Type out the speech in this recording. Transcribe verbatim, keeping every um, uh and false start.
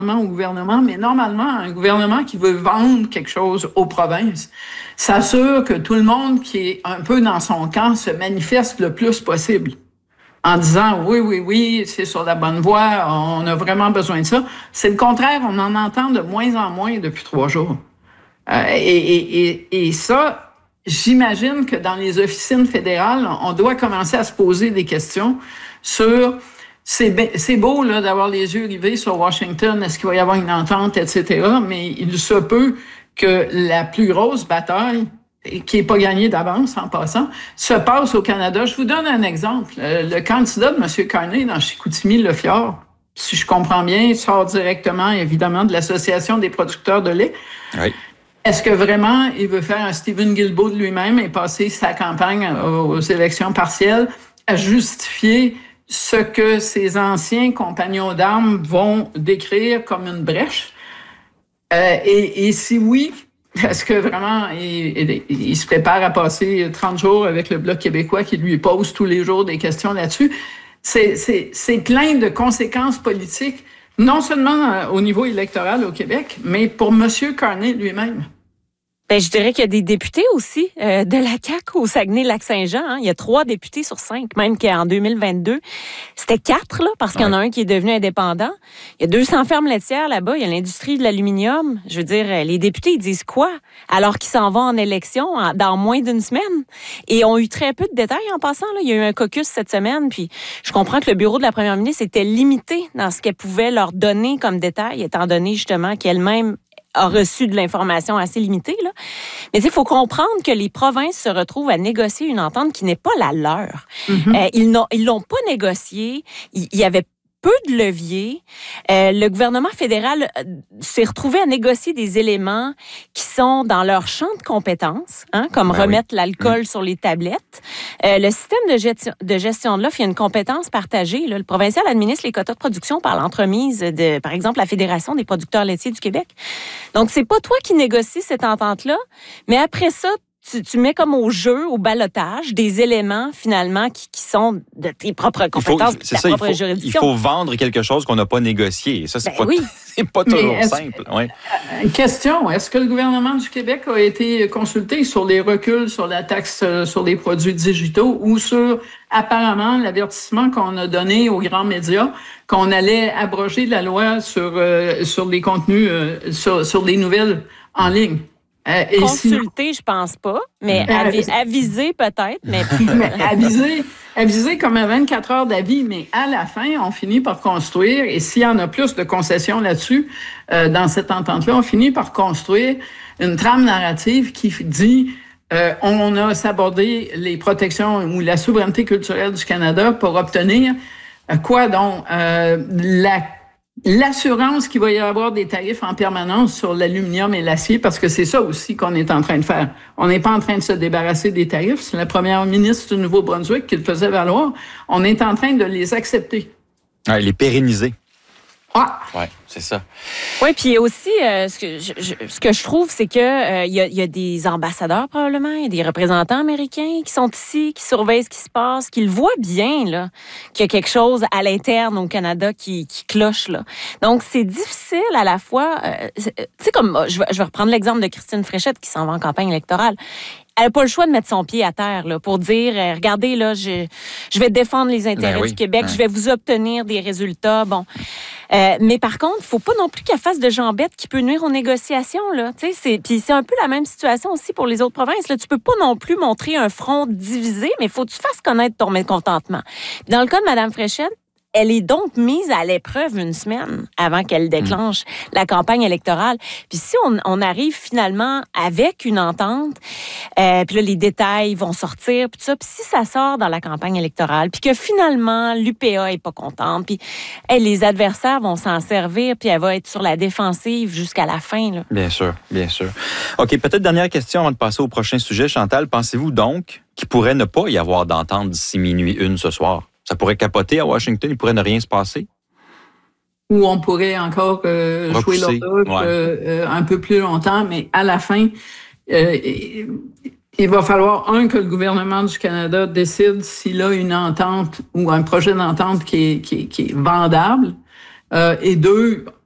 au gouvernement, mais normalement, un gouvernement qui veut vendre quelque chose aux provinces s'assure que tout le monde qui est un peu dans son camp se manifeste le plus possible en disant « oui, oui, oui, c'est sur la bonne voie, on a vraiment besoin de ça ». C'est le contraire, on en entend de moins en moins depuis trois jours. Euh, et, et, et, et ça, j'imagine que dans les officines fédérales, on doit commencer à se poser des questions sur... C'est, be- c'est beau là, d'avoir les yeux rivés sur Washington, est-ce qu'il va y avoir une entente, et cetera, mais il se peut que la plus grosse bataille, qui n'est pas gagnée d'avance en passant, se passe au Canada. Je vous donne un exemple. Le, le candidat de M. Carney dans Chicoutimi-Le Fjord, si je comprends bien, sort directement, évidemment, de l'Association des producteurs de lait. Oui. Est-ce que vraiment il veut faire un Stephen Guilbeault de lui-même et passer sa campagne aux élections partielles à justifier ce que ses anciens compagnons d'armes vont décrire comme une brèche? Euh, et, et si oui, est-ce que vraiment il, il, il se prépare à passer trente jours avec le Bloc québécois qui lui pose tous les jours des questions là-dessus? C'est, c'est, c'est plein de conséquences politiques, non seulement au niveau électoral au Québec, mais pour M. Carney lui-même. Ben, je dirais qu'il y a des députés aussi euh, de la C A Q au Saguenay-Lac-Saint-Jean. Hein. Il y a trois députés sur cinq, même qu'en deux mille vingt-deux, c'était quatre, là, parce qu'il y en a un qui est devenu indépendant. Il y a deux cents fermes laitières là-bas. Il y a l'industrie de l'aluminium. Je veux dire, les députés, ils disent quoi? Alors qu'ils s'en vont en élection en, dans moins d'une semaine. Et ont eu très peu de détails en passant. Là. Il y a eu un caucus cette semaine. Puis je comprends que le bureau de la première ministre était limité dans ce qu'elle pouvait leur donner comme détails, étant donné justement qu'elle-même a reçu de l'information assez limitée, là. Mais il faut comprendre que les provinces se retrouvent à négocier une entente qui n'est pas la leur. Mm-hmm. Euh, ils n'ont, ils l'ont pas négociée. Il y avait peu de leviers. Euh, le gouvernement fédéral s'est retrouvé à négocier des éléments qui sont dans leur champ de compétences, hein, comme ben remettre oui. l'alcool mmh. sur les tablettes. Euh, le système de gestion de, gestion de l'offre, il y a une compétence partagée. Là. Le provincial administre les quotas de production par l'entremise de, par exemple, la Fédération des producteurs laitiers du Québec. Donc, c'est pas toi qui négocies cette entente-là, mais après ça, Tu, tu mets comme au jeu, au ballottage, des éléments, finalement, qui, qui sont de tes propres compétences, de ta ça, propre il faut, juridiction. Il faut vendre quelque chose qu'on n'a pas négocié. Ça, c'est ben pas, oui. c'est pas toujours simple. Ouais. Question, est-ce que le gouvernement du Québec a été consulté sur les reculs sur la taxe sur les produits digitaux ou sur, apparemment, l'avertissement qu'on a donné aux grands médias qu'on allait abroger la loi sur, euh, sur les contenus, euh, sur, sur les nouvelles en ligne? Euh, Consulter, je pense pas, mais euh, avi- aviser peut-être. Mais, mais aviser, aviser comme à vingt-quatre heures d'avis, mais à la fin, on finit par construire, et s'il y en a plus de concessions là-dessus, euh, dans cette entente-là, on finit par construire une trame narrative qui dit euh, on a sabordé les protections ou la souveraineté culturelle du Canada pour obtenir euh, quoi donc? Euh, la L'assurance qu'il va y avoir des tarifs en permanence sur l'aluminium et l'acier, parce que c'est ça aussi qu'on est en train de faire. On n'est pas en train de se débarrasser des tarifs. C'est la première ministre du Nouveau-Brunswick qui le faisait valoir. On est en train de les accepter. Ah, les pérenniser. Ah! Oui, c'est ça. Oui, puis aussi, euh, ce, que je, je, ce que je trouve, c'est que euh, y, a, y a des ambassadeurs probablement, il y a des représentants américains qui sont ici, qui surveillent ce qui se passe, qui le voient bien, là, qu'il y a quelque chose à l'interne au Canada qui, qui cloche, là. Donc, c'est difficile à la fois... Euh, tu sais, comme, je vais, je vais reprendre l'exemple de Christine Fréchette qui s'en va en campagne électorale. Elle n'a pas le choix de mettre son pied à terre là, pour dire, euh, regardez, là, je, je vais défendre les intérêts ben oui, du Québec, ouais. je vais vous obtenir des résultats. Bon, euh, mais par contre, il ne faut pas non plus qu'elle fasse de jambette qui peut nuire aux négociations. Là. C'est, puis c'est un peu la même situation aussi pour les autres provinces. Là. Tu ne peux pas non plus montrer un front divisé, mais il faut que tu fasses connaître ton mécontentement. Dans le cas de Mme Fréchette, elle est donc mise à l'épreuve une semaine avant qu'elle déclenche mmh. la campagne électorale. Puis si on, on arrive finalement avec une entente, euh, puis là, les détails vont sortir, puis tout ça, puis si ça sort dans la campagne électorale, puis que finalement, l'U P A est pas contente, puis hey, les adversaires vont s'en servir, puis elle va être sur la défensive jusqu'à la fin. Là. Bien sûr, bien sûr. OK, peut-être dernière question avant de passer au prochain sujet. Chantal, pensez-vous donc qu'il pourrait ne pas y avoir d'entente d'ici minuit une ce soir? Ça pourrait capoter à Washington, il pourrait ne rien se passer? Ou on pourrait encore euh, jouer l'horloge ouais. euh, un peu plus longtemps, mais à la fin, euh, il va falloir, un, que le gouvernement du Canada décide s'il a une entente ou un projet d'entente qui est, qui est, qui est vendable, euh, et deux,